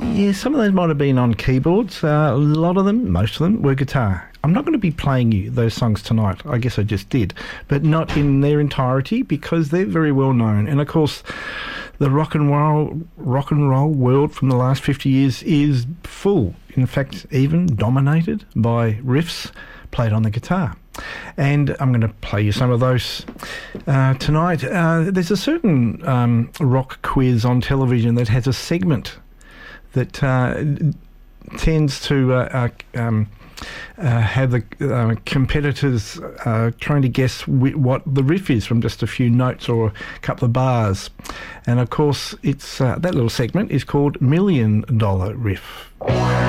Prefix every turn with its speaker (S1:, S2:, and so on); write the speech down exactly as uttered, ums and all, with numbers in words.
S1: Yeah, some of those might have been on keyboards. Uh, a lot of them, most of them, were guitar. I'm not going to be playing you those songs tonight. I guess I just did. But not in their entirety because they're very well known. And, of course, the rock and roll rock and roll world from the last fifty years is full, in fact, even dominated by riffs played on the guitar. And I'm going to play you some of those uh, tonight. Uh, there's a certain um, rock quiz on television that has a segment that uh, tends to uh, uh, um, uh, have the uh, competitors uh, trying to guess w- what the riff is from just a few notes or a couple of bars. And, of course, it's uh, that little segment is called Million Dollar Riff.